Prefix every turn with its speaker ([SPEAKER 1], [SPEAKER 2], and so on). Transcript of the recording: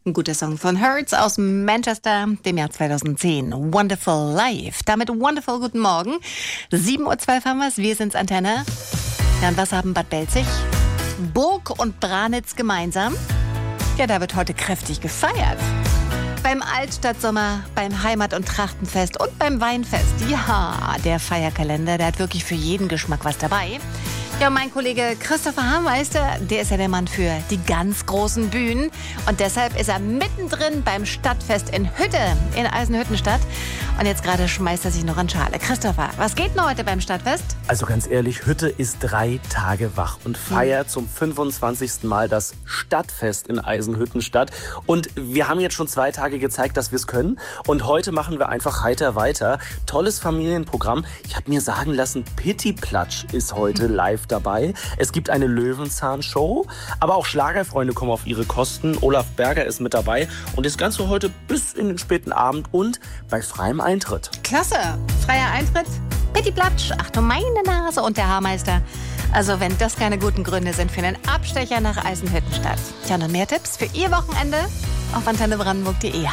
[SPEAKER 1] Ein guter Song von Hurts aus Manchester, dem Jahr 2010. Wonderful Life. Damit Wonderful, guten Morgen. 7:12 Uhr haben wir es. Wir sind's, Antenne. Ja, und was haben Bad Belzig, Burg und Branitz gemeinsam? Ja, da wird heute kräftig gefeiert. Beim Altstadtsommer, beim Heimat- und Trachtenfest und beim Weinfest. Ja, der Feierkalender, der hat wirklich für jeden Geschmack was dabei. Ja, und mein Kollege Christopher Hameister, der ist ja der Mann für die ganz großen Bühnen. Und deshalb ist er mittendrin beim Stadtfest in Hütte, in Eisenhüttenstadt. Und jetzt gerade schmeißt er sich noch an Schale. Christopher, was geht denn heute beim Stadtfest?
[SPEAKER 2] Also ganz ehrlich, Hütte ist 3 Tage wach und feiert zum 25. Mal das Stadtfest in Eisenhüttenstadt. Und wir haben jetzt schon 2 Tage gezeigt, dass wir es können. Und heute machen wir einfach heiter weiter. Tolles Familienprogramm. Ich habe mir sagen lassen, Pittiplatsch ist heute live dabei. Es gibt eine Löwenzahn-Show, aber auch Schlagerfreunde kommen auf ihre Kosten. Olaf Berger ist mit dabei und das Ganze heute bis in den späten Abend und bei freiem Eintritt.
[SPEAKER 1] Klasse, freier Eintritt, Pittiplatsch, Achtung, meine Nase und der Haarmeister. Also wenn das keine guten Gründe sind für einen Abstecher nach Eisenhüttenstadt. Tja, noch mehr Tipps für Ihr Wochenende auf antennebrandenburg.de.